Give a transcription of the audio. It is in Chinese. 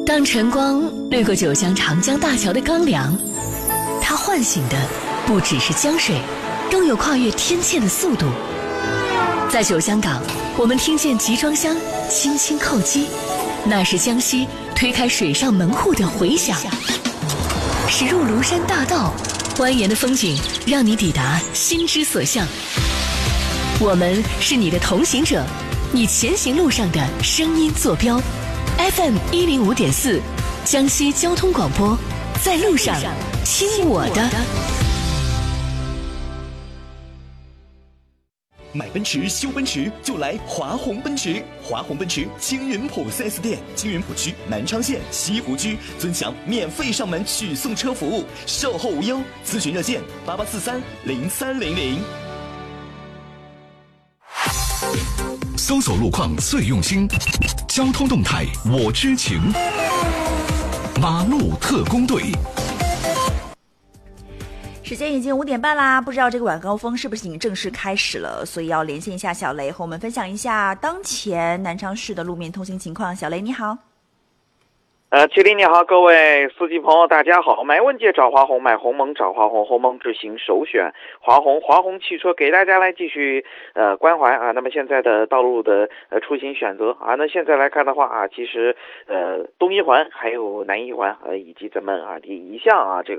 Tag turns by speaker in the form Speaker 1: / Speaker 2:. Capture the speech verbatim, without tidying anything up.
Speaker 1: 当晨光掠过九江长江大桥的钢梁，它唤醒的不只是江水，更有跨越天堑的速度。在九江港，我们听见集装箱轻轻叩击，那是江西推开水上门户的回响。驶入庐山大道，蜿蜒的风景让你抵达心之所向。我们是你的同行者，你前行路上的声音坐标。F M 一零五点四，江西交通广播，在路上听我的。
Speaker 2: 买奔驰修奔驰就来华宏奔驰，华宏奔驰青云浦 四 S 店，青云浦区南昌县西湖区尊享免费上门取送车服务，售后无忧，咨询热线八八四三零三零零。
Speaker 3: 搜索路况最用心，交通动态我知情，马路特工队。
Speaker 4: 时间已经五点半啦，不知道这个晚高峰是不是已经正式开始了？所以要连线一下小雷，和我们分享一下当前南昌市的路面通行情况。小雷你好。
Speaker 5: 呃，麒麟你好，各位司机朋友大家好。买问界找华宏，买鸿蒙找华宏，鸿蒙智行首选华宏，华宏汽车给大家来继续呃关怀啊。那么现在的道路的呃出行选择啊，那现在来看的话啊，其实呃东一环还有南一环呃以及咱们啊第一项啊这个。